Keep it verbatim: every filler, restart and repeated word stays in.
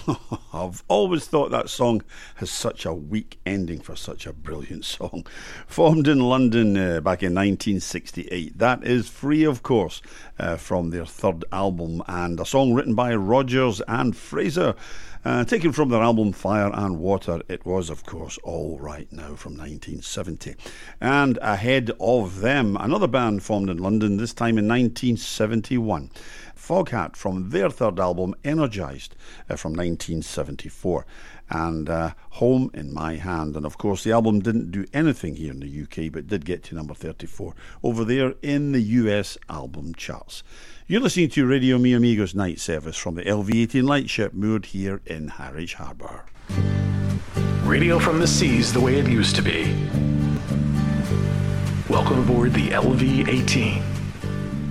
I've always thought that song has such a weak ending for such a brilliant song. Formed in London uh, back in nineteen sixty-eight. That is Free, of course, uh, from their third album, and a song written by Rodgers and Fraser. Uh, taken from their album Fire and Water, it was, of course, All Right Now from nineteen seventy. And ahead of them, another band formed in London, this time in nineteen seventy-one. Foghat from their third album, Energised, uh, from nineteen seventy-four. And uh, Home in My Hand. And of course, the album didn't do anything here in the U K, but did get to number thirty-four over there in the U S album charts. You're listening to Radio Mi Amigos Night Service from the L V eighteen Lightship moored here in Harwich Harbour. Radio from the seas the way it used to be. Welcome aboard the L V eighteen.